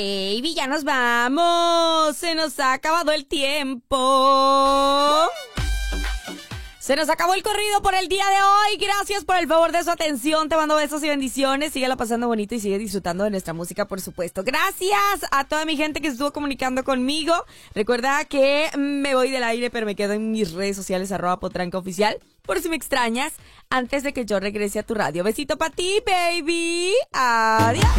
Baby, ya nos vamos. Se nos ha acabado el tiempo. Se nos acabó el corrido por el día de hoy. Gracias por el favor de su atención. Te mando besos y bendiciones. Síguela pasando bonito y sigue disfrutando de nuestra música, por supuesto. Gracias a toda mi gente que estuvo comunicando conmigo. Recuerda que me voy del aire, pero me quedo en mis redes sociales, @potrancaoficial, por si me extrañas, antes de que yo regrese a tu radio. Besito para ti, baby. Adiós.